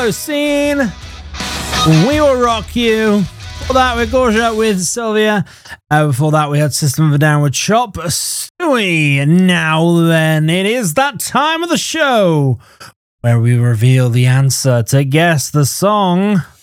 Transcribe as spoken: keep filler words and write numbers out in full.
Holocene. We Will Rock You. Before that, we Gorgeous with Sylvia. Uh, before that, we had System of a Downward Chop. Stewie. Now then, it is that time of the show where we reveal the answer to guess the song